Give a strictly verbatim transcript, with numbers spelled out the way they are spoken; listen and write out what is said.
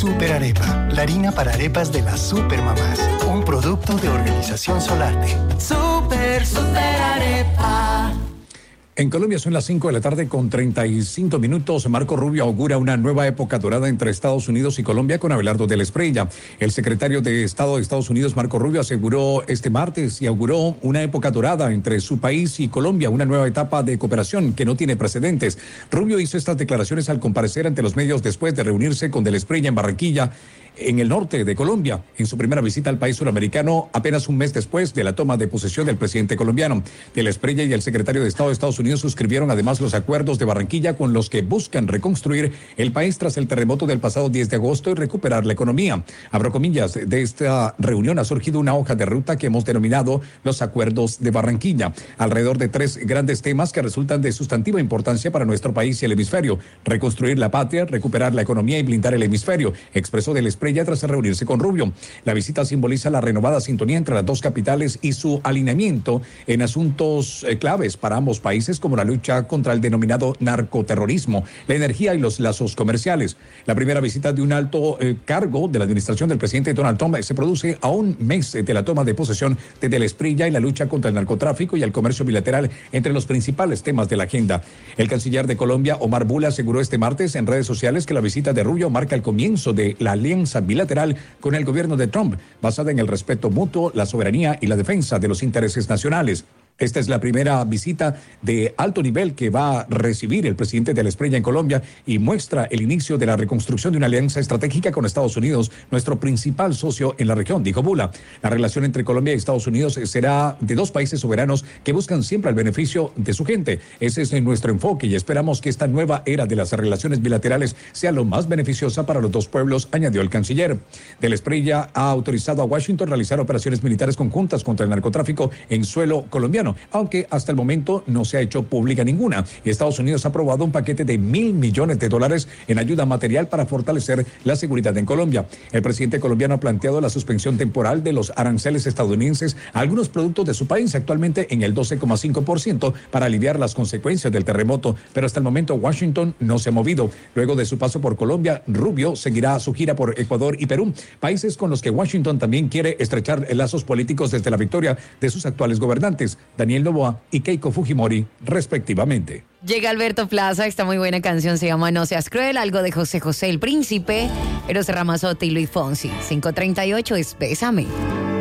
Super Arepa, la harina para arepas de las supermamás. Un producto de Organización Solarte. Super, super arepa. En Colombia son las cinco de la tarde con treinta y cinco minutos. Marco Rubio augura una nueva época dorada entre Estados Unidos y Colombia con Abelardo de la Espriella. El secretario de Estado de Estados Unidos, Marco Rubio, aseguró este martes y auguró una época dorada entre su país y Colombia, una nueva etapa de cooperación que no tiene precedentes. Rubio hizo estas declaraciones al comparecer ante los medios después de reunirse con de la Espriella en Barranquilla, en el norte de Colombia, en su primera visita al país suramericano, apenas un mes después de la toma de posesión del presidente colombiano. De la Espriella y el secretario de Estado de Estados Unidos suscribieron además los acuerdos de Barranquilla con los que buscan reconstruir el país tras el terremoto del pasado diez de agosto y recuperar la economía. Abro comillas, de esta reunión ha surgido una hoja de ruta que hemos denominado los acuerdos de Barranquilla, alrededor de tres grandes temas que resultan de sustantiva importancia para nuestro país y el hemisferio: reconstruir la patria, recuperar la economía y blindar el hemisferio, expresó de la Espriella tras reunirse con Rubio. La visita simboliza la renovada sintonía entre las dos capitales y su alineamiento en asuntos eh, claves para ambos países, como la lucha contra el denominado narcoterrorismo, la energía y los lazos comerciales. La primera visita de un alto eh, cargo de la administración del presidente Donald Trump se produce a un mes de la toma de posesión de de la Espriella y la lucha contra el narcotráfico y el comercio bilateral entre los principales temas de la agenda. El canciller de Colombia, Omar Bula, aseguró este martes en redes sociales que la visita de Rubio marca el comienzo de la alianza bilateral con el gobierno de Trump, basada en el respeto mutuo, la soberanía y la defensa de los intereses nacionales. Esta es la primera visita de alto nivel que va a recibir el presidente de la Espriella en Colombia y muestra el inicio de la reconstrucción de una alianza estratégica con Estados Unidos, nuestro principal socio en la región, dijo Bula. La relación entre Colombia y Estados Unidos será de dos países soberanos que buscan siempre el beneficio de su gente. Ese es nuestro enfoque y esperamos que esta nueva era de las relaciones bilaterales sea lo más beneficiosa para los dos pueblos, añadió el canciller. De la Espriella ha autorizado a Washington realizar operaciones militares conjuntas contra el narcotráfico en suelo colombiano, aunque hasta el momento no se ha hecho pública ninguna. Estados Unidos ha aprobado un paquete de mil millones de dólares en ayuda material para fortalecer la seguridad en Colombia. El presidente colombiano ha planteado la suspensión temporal de los aranceles estadounidenses a algunos productos de su país, actualmente en el doce coma cinco por ciento, para aliviar las consecuencias del terremoto, pero hasta el momento Washington no se ha movido. Luego de su paso por Colombia, Rubio seguirá su gira por Ecuador y Perú, países con los que Washington también quiere estrechar lazos políticos desde la victoria de sus actuales gobernantes, Daniel Noboa y Keiko Fujimori, respectivamente. Llega Alberto Plaza, esta muy buena canción se llama No Seas Cruel, algo de José José el Príncipe, Eros Ramazzotti y Luis Fonsi. cinco treinta y ocho es Bésame.